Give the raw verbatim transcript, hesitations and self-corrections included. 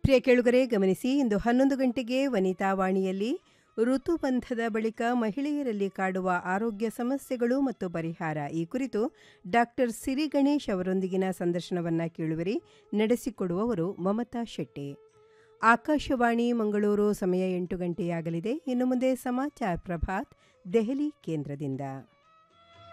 ಪ್ರಿಯ ಕೇಳುಗರೆ ಗಮನಿಸಿ, ಇಂದು ಹನ್ನೊಂದು ಗಂಟೆಗೆ ವನಿತಾವಾಣಿಯಲ್ಲಿ ಋತುಬಂಧದ ಬಳಿಕ ಮಹಿಳೆಯರಲ್ಲಿ ಕಾಡುವ ಆರೋಗ್ಯ ಸಮಸ್ಯೆಗಳು ಮತ್ತು ಪರಿಹಾರ ಈ ಕುರಿತು ಡಾಕ್ಟರ್ ಸಿರಿ ಗಣೇಶ್ ಅವರೊಂದಿಗಿನ ಸಂದರ್ಶನವನ್ನು ಕೇಳುವಿರಿ. ನಡೆಸಿಕೊಡುವವರು ಮಮತಾ ಶೆಟ್ಟಿ. ಆಕಾಶವಾಣಿ ಮಂಗಳೂರು. ಸಮಯ ಎಂಟು ಗಂಟೆಯಾಗಲಿದೆ. ಇನ್ನು ಮುಂದೆ ಸಮಾಚಾರ ಪ್ರಭಾತ್ ದೆಹಲಿ ಕೇಂದ್ರದಿಂದ.